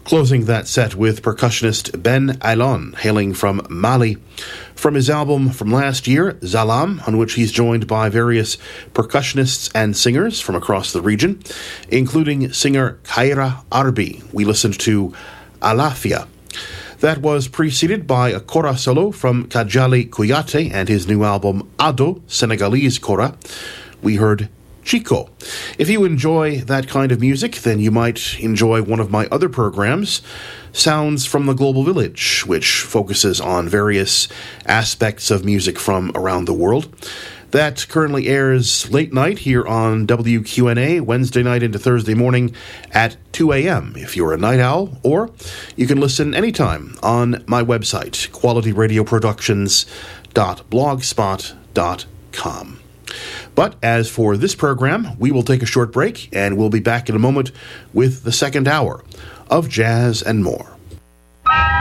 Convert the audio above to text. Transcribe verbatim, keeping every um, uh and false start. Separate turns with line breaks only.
Closing that set with percussionist Ben Ailon, hailing from Mali, from his album from last year, Zalam, on which he's joined by various percussionists and singers from across the region, including singer Kaira Arbi. We listened to Alafia. That was preceded by a kora solo from Kajali Kouyaté and his new album Ado, Senegalese Kora. We heard Chico. If you enjoy that kind of music, then you might enjoy one of my other programs, Sounds from the Global Village, which focuses on various aspects of music from around the world. That currently airs late night here on W Q N A, Wednesday night into Thursday morning at two a.m. if you're a night owl, or you can listen anytime on my website, quality radio productions dot blogspot dot com. But as for this program, we will take a short break, and we'll be back in a moment with the second hour of Jazz and More.